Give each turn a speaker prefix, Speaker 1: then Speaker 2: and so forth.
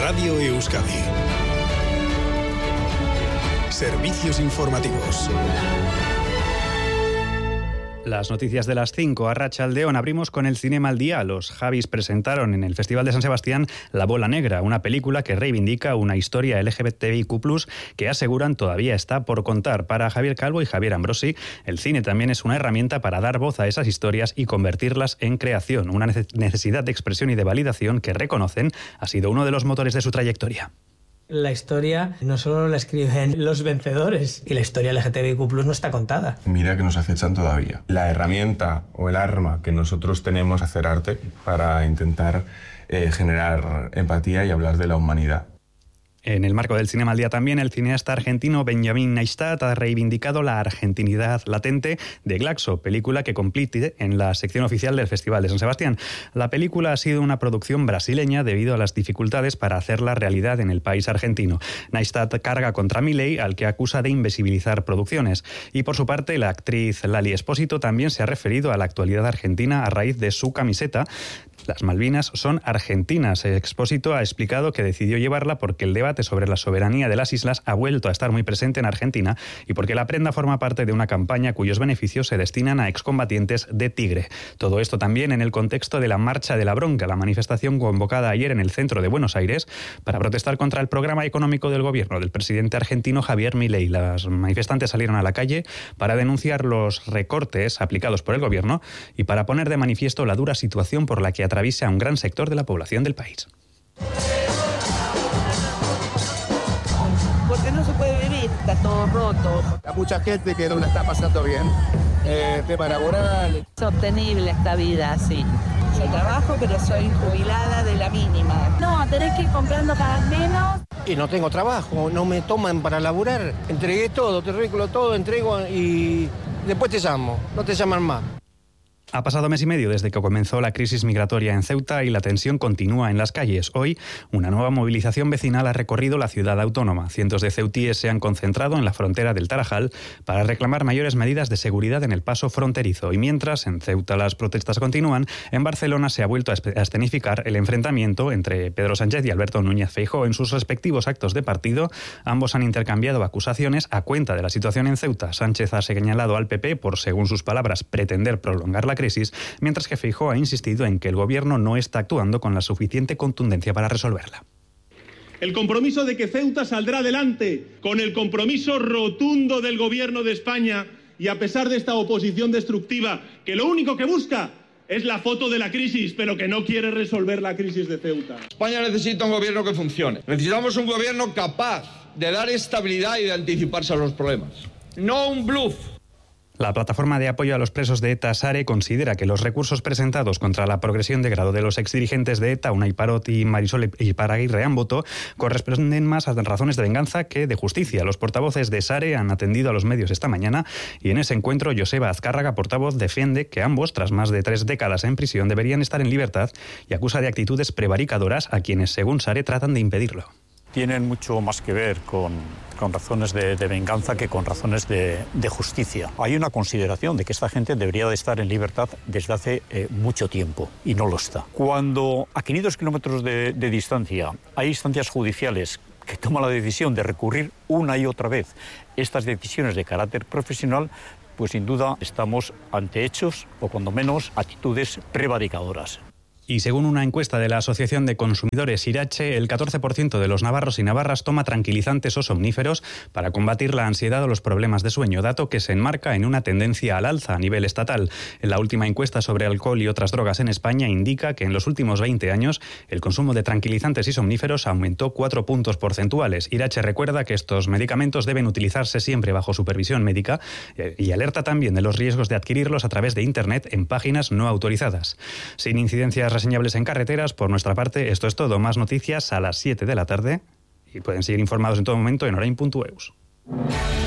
Speaker 1: Radio Euskadi. Servicios informativos.
Speaker 2: Las noticias de las 5 a Arratsaldeon. Abrimos con el Cinema al Día. Los Javis presentaron en el Festival de San Sebastián La Bola Negra, una película que reivindica una historia LGBTIQ+, que aseguran todavía está por contar. Para Javier Calvo y Javier Ambrosi, el cine también es una herramienta para dar voz a esas historias y convertirlas en creación. Una necesidad de expresión y de validación que reconocen ha sido uno de los motores de su trayectoria.
Speaker 3: La historia no solo la escriben los vencedores, y la historia LGTBIQ+ no está contada.
Speaker 4: Mira que nos acechan todavía. La herramienta o el arma que nosotros tenemos es hacer arte para intentar generar empatía y hablar de la humanidad.
Speaker 2: En el marco del Cinema al Día también, el cineasta argentino Benjamín Neistat ha reivindicado la argentinidad latente de Glaxo, película que compite en la sección oficial del Festival de San Sebastián. La película ha sido una producción brasileña debido a las dificultades para hacerla realidad en el país argentino. Neistat carga contra Milei, al que acusa de invisibilizar producciones. Y por su parte, la actriz Lali Espósito también se ha referido a la actualidad argentina a raíz de su camiseta. Las Malvinas son argentinas. Expósito ha explicado que decidió llevarla porque el debate sobre la soberanía de las islas ha vuelto a estar muy presente en Argentina y porque la prenda forma parte de una campaña cuyos beneficios se destinan a excombatientes de Tigre. Todo esto también en el contexto de la Marcha de la Bronca, la manifestación convocada ayer en el centro de Buenos Aires para protestar contra el programa económico del gobierno del presidente argentino Javier Milei. Las manifestantes salieron a la calle para denunciar los recortes aplicados por el gobierno y para poner de manifiesto la dura situación por la que atraviesa un gran sector de la población del país.
Speaker 5: Porque no se puede vivir, está todo roto.
Speaker 6: Hay mucha gente que no la está pasando bien, tema laboral.
Speaker 5: Es sostenible esta vida, sí. Yo trabajo, pero soy jubilada de la mínima. No, tenés que ir comprando cada vez menos.
Speaker 6: Y no tengo trabajo, no me toman para laburar. Entregué todo, te arreglo todo, entrego y después te llamo, no te llaman más.
Speaker 2: Ha pasado mes y medio desde que comenzó la crisis migratoria en Ceuta y la tensión continúa en las calles. Hoy, una nueva movilización vecinal ha recorrido la ciudad autónoma. Cientos de ceutíes se han concentrado en la frontera del Tarajal para reclamar mayores medidas de seguridad en el paso fronterizo. Y mientras en Ceuta las protestas continúan, en Barcelona se ha vuelto a escenificar el enfrentamiento entre Pedro Sánchez y Alberto Núñez Feijóo. En sus respectivos actos de partido, ambos han intercambiado acusaciones a cuenta de la situación en Ceuta. Sánchez ha señalado al PP por, según sus palabras, pretender prolongar la crisis, mientras que Feijóo ha insistido en que el gobierno no está actuando con la suficiente contundencia para resolverla.
Speaker 7: El compromiso de que Ceuta saldrá adelante, con el compromiso rotundo del gobierno de España, y a pesar de esta oposición destructiva, que lo único que busca es la foto de la crisis, pero que no quiere resolver la crisis de Ceuta.
Speaker 8: España necesita un gobierno que funcione. Necesitamos un gobierno capaz de dar estabilidad y de anticiparse a los problemas. No un bluff.
Speaker 2: La plataforma de apoyo a los presos de ETA, SARE, considera que los recursos presentados contra la progresión de grado de los exdirigentes de ETA, Unai Parot y Marisol Iparaguirre Amboto, corresponden más a razones de venganza que de justicia. Los portavoces de SARE han atendido a los medios esta mañana y en ese encuentro Joseba Azcárraga, portavoz, defiende que ambos, tras más de 3 décadas en prisión, deberían estar en libertad y acusa de actitudes prevaricadoras a quienes, según SARE, tratan de impedirlo.
Speaker 9: Tienen mucho más que ver con razones de venganza que con razones de justicia. Hay una consideración de que esta gente debería de estar en libertad desde hace mucho tiempo y no lo está. Cuando a 500 kilómetros de distancia hay instancias judiciales que toman la decisión de recurrir una y otra vez estas decisiones de carácter profesional, pues sin duda estamos ante hechos o cuando menos actitudes prevaricadoras.
Speaker 2: Y según una encuesta de la Asociación de Consumidores Irache, el 14% de los navarros y navarras toma tranquilizantes o somníferos para combatir la ansiedad o los problemas de sueño, dato que se enmarca en una tendencia al alza a nivel estatal. En la última encuesta sobre alcohol y otras drogas en España indica que en los últimos 20 años el consumo de tranquilizantes y somníferos aumentó 4 puntos porcentuales. Irache recuerda que estos medicamentos deben utilizarse siempre bajo supervisión médica y alerta también de los riesgos de adquirirlos a través de Internet en páginas no autorizadas. Sin incidencias reseñables en carreteras, por nuestra parte, esto es todo. Más noticias a las 7 de la tarde y pueden seguir informados en todo momento en orain.eus.